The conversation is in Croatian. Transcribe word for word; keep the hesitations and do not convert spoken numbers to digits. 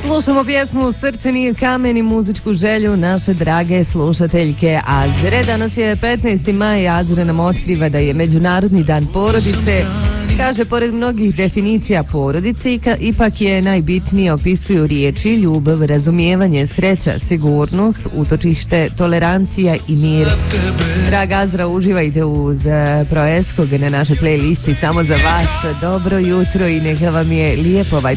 Slušamo pjesmu Srce nije kamen i muzičku želju naše drage slušateljke Azre. Danas je petnaesti maj, Azre nam otkriva da je Međunarodni dan porodice. Kaže, pored mnogih definicija porodice, ipak je najbitnije opisuju riječi ljubav, razumijevanje, sreća, sigurnost, utočište, tolerancija i mir. Draga Azra, uživajte uz Proeskog na našoj playlisti samo za vas. Dobro jutro i neka vam je lijepo ovaj